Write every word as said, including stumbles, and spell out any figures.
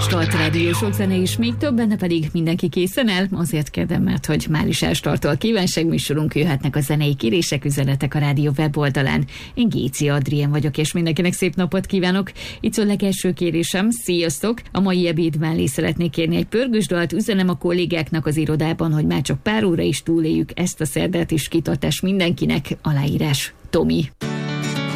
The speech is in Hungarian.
Start rádiósok zene is, még több benne pedig mindenki készen el. Azért kérdem, mert hogy már is elstartol kívánságműsorunk, jöhetnek a zenei kérések, üzenetek a rádió weboldalán. Én Géci Adrien vagyok, és mindenkinek szép napot kívánok. Itt a legelső kérésem, sziasztok! A mai ebéd mellé szeretnék kérni egy pörgős dalt, üzenem a kollégáknak az irodában, hogy már csak pár óra is túléljük ezt a szerdát, és kitartás mindenkinek, aláírás Tomi.